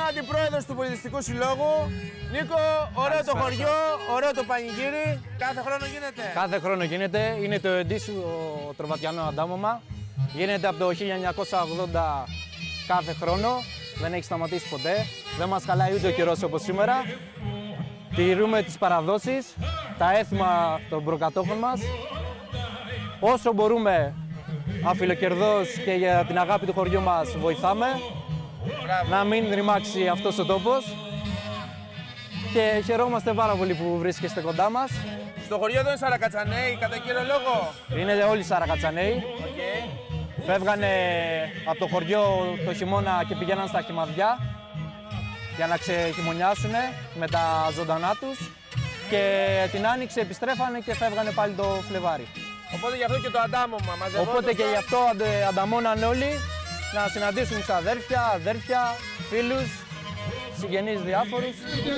αντιπρόεδρος του Πολιτιστικού Συλλόγου. Νίκο, ωραίο το χωριό, ωραίο το πανηγύρι. Κάθε χρόνο γίνεται. Κάθε χρόνο γίνεται. Είναι το ετήσιο τροβατιανό αντάμωμα. Γίνεται από το 1980 κάθε χρόνο. Δεν έχει σταματήσει ποτέ. Δεν μας χαλάει ούτε ο καιρός όπως σήμερα. Τηρούμε τις παραδόσεις, τα έθιμα των προκατόχων μας. Όσο μπορούμε, αφιλοκερδώς και για την αγάπη του χωριού μας βοηθάμε. Να μην ρημάξει αυτός ο τόπος. Και χαιρόμαστε πάρα πολύ που βρίσκεστε κοντά μας. Στο χωριό εδώ είναι Σαρακατσανέοι, κατά κύριο λόγο. Είναι όλοι Σαρακατσανέοι. Okay. Φεύγανε από το χωριό το χειμώνα και πηγαίναν στα χυμαδιά για να ξεχειμωνιάσουν με τα ζωντανά τους. Και την Άνοιξη επιστρέφανε και φεύγανε πάλι το Φλεβάρι. Οπότε γι' αυτό και το αντάμωμα μαζευόντουσαν. Οπότε και γι' αυτό ανταμώναν όλοι να συναντήσουν ξαδέρφια, αδέρφια, φίλους, συγγενείς διάφορους.